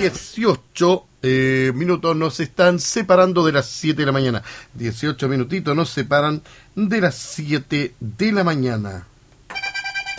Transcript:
18 minutos nos están separando de las 7 de la mañana. 18 minutitos nos separan de las 7 de la mañana.